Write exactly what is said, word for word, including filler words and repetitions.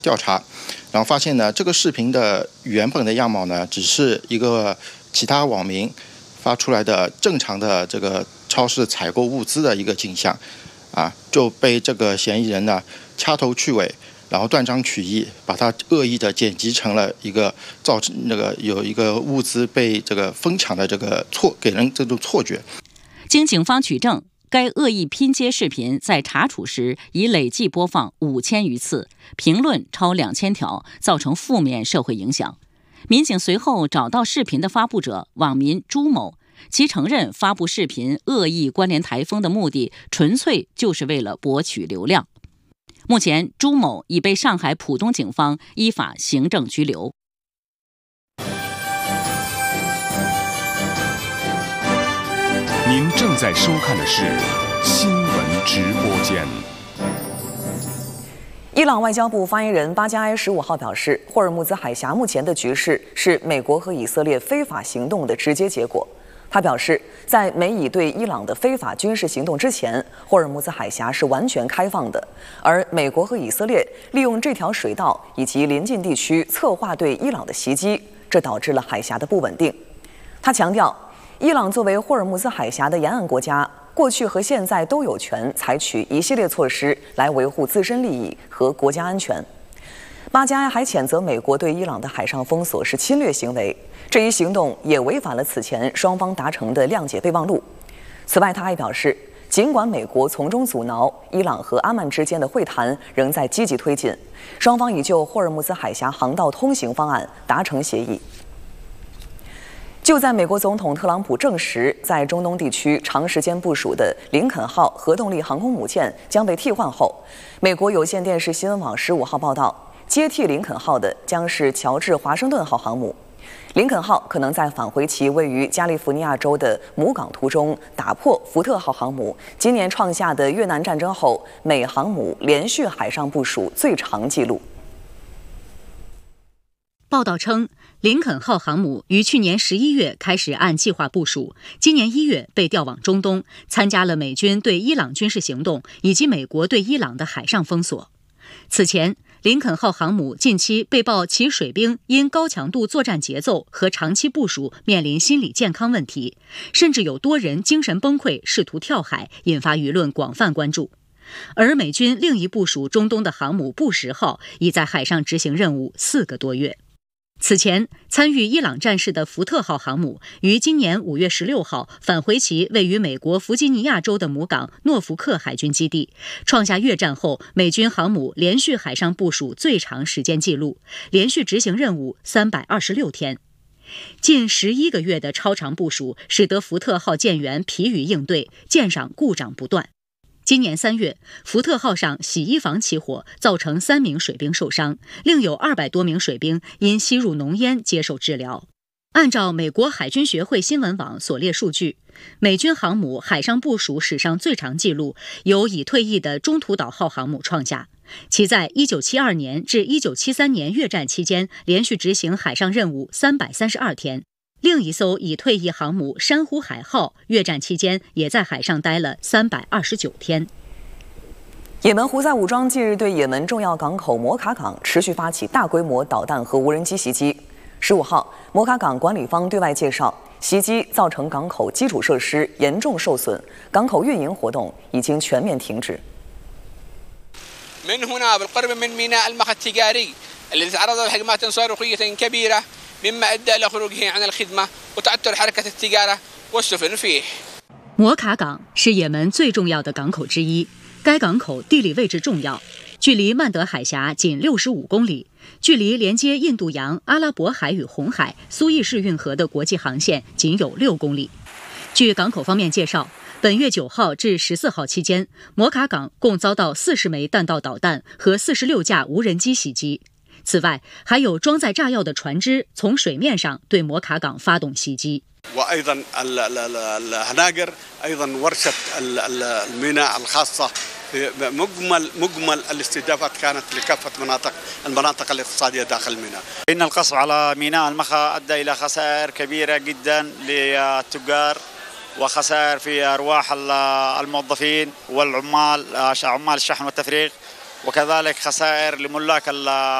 调查，然后发现呢，这个视频的原本的样貌呢，只是一个其他网民发出来的正常的这个超市采购物资的一个景象，啊，就被这个嫌疑人呢掐头去尾，然后断章取义，把它恶意的剪辑成了一个造成那个有一个物资被这个疯抢的这个错，给人这种错觉。 经警方取证，该恶意拼接视频在查处时已累计播放五千余次，评论超两千条，造成负面社会影响。民警随后找到视频的发布者网民朱某，其承认发布视频恶意关联台风的目的纯粹就是为了博取流量。目前，朱某已被上海浦东警方依法行政拘留。 您正在收看的是新闻直播间。 伊朗外交部发言人巴加埃十五号表示，霍尔木兹海峡目前的局势是美国和以色列非法行动的直接结果。他表示，在美以对伊朗的非法军事行动之前，霍尔木兹海峡是完全开放的，而美国和以色列利用这条水道以及邻近地区策划对伊朗的袭击，这导致了海峡的不稳定。他强调，伊朗作为霍尔木兹海峡的沿岸国家，过去和现在都有权采取一系列措施来维护自身利益和国家安全。巴加埃还谴责美国对伊朗的海上封锁是侵略行为，这一行动也违反了此前双方达成的谅解备忘录。此外，他还表示，尽管美国从中阻挠，伊朗和阿曼之间的会谈仍在积极推进，双方已就霍尔木兹海峡航道通行方案达成协议。就在美国总统特朗普证实在中东地区长时间部署的林肯号核动力航空母舰将被替换后，美国有线电视新闻网十五号报道，接替林肯号的将是乔治华盛顿号航母。林肯号可能在返回其位于加利福尼亚州的母港途中打破福特号航母今年创下的越南战争后美航母连续海上部署最长纪录。 报道称，林肯号航母于去年十一月开始按计划部署，今年一月被调往中东，参加了美军对伊朗军事行动以及美国对伊朗的海上封锁。此前，林肯号航母近期被曝其水兵因高强度作战节奏和长期部署面临心理健康问题，甚至有多人精神崩溃，试图跳海，引发舆论广泛关注。而美军另一部署中东的航母布什号已在海上执行任务四个多月。此前，参与伊朗战事的福特号航母于今年五月十六号返回其位于美国弗吉尼亚州的母港诺福克海军基地，创下越战后美军航母连续海上部署最长时间纪录，连续执行任务三百二十六天。近十一个月的超长部署，使得福特号舰员疲于应对，舰上故障不断。今年三月，福特号上洗衣房起火，造成三名水兵受伤，另有二百多名水兵因吸入浓烟接受治疗。按照美国海军学会新闻网所列数据，美军航母海上部署史上最长纪录由已退役的中途岛号航母创下，其在一九七二年至一九七三年越战期间连续执行海上任务三百三十二天。另一艘已退役航母珊瑚海号越战期间也在海上待了三百二十九天。 也门胡塞武装近日对也门重要港口摩卡港持续发起大规模导弹和无人机袭击。十五号，摩卡港管理方对外介绍，袭击造成港口基础设施严重受损，港口运营活动已经全面停止。 من هنا بالقرب من ميناء المخا التجاري الذي تعرض لهجمات صاروخية كبيرة مما أدى إلى خروجه عن الخدمة وتعطل حركة التجارة والسفن فيه。 摩卡港是也门最重要的港口之一，该港口地理位置重要，距离曼德海峡仅六十五公里，距离连接印度洋、阿拉伯海与红海、苏伊士运河的国际航线仅有六公里。据港口方面介绍，本月九号至十四号期间，摩卡港共遭到四十枚弹道导弹和四十六架无人机袭击。此外，还有装载炸药的船只从水面上对摩卡港发动袭击。 وأيضا الهناجر أيضا ورشة الميناء الخاصة مجمل مجمل الاستهدافات كانت لكافة مناطق المناطق الاقتصادية داخل الميناء. إن القصف على ميناء المخا أدى إلى خسائر كبيرة جدا للتجار وخسائر في أرواح الموظفين والعمال عمال الشحن والتفريغ وكذلك خسائر لملاك